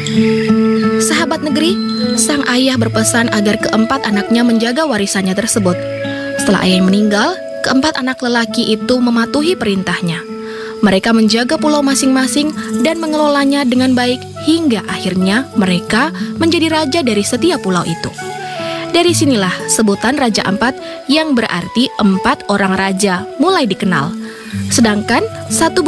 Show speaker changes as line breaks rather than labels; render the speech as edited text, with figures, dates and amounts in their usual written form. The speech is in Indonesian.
Sahabat negeri, sang ayah berpesan agar keempat anaknya menjaga warisannya tersebut. Setelah ayah meninggal, keempat anak lelaki itu mematuhi perintahnya. Mereka menjaga pulau masing-masing dan mengelolanya dengan baik hingga akhirnya mereka menjadi raja dari setiap pulau itu. Dari sinilah sebutan Raja Ampat yang berarti 4 orang raja mulai dikenal. Sedangkan satu